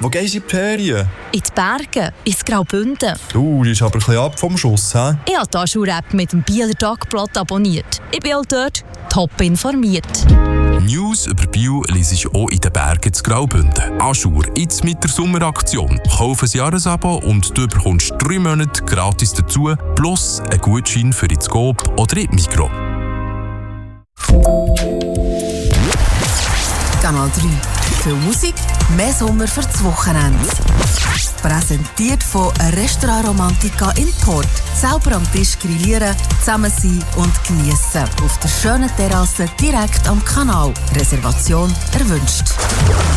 wo gehst du in die Ferien? In die Berge, ins Graubünden. Du bist aber ein bisschen ab vom Schuss, hä? Ich habe die Ajour-App mit dem Bieler Tagblatt abonniert. Ich bin auch dort top informiert. News über Bio liest du auch in den Bergen zu Graubünden. Ajour, jetzt mit der Sommeraktion. Kauf ein Jahresabo und du bekommst 3 Monate gratis dazu, plus einen Gutschein für ins Coop oder in die Migros. Kanal 3. Viel Musik, mehr Sommer für das Wochenende. Präsentiert von Restaurant Romantica in Port. Selber am Tisch grillieren, zusammen sein und geniessen. Auf der schönen Terrasse direkt am Kanal. Reservation erwünscht.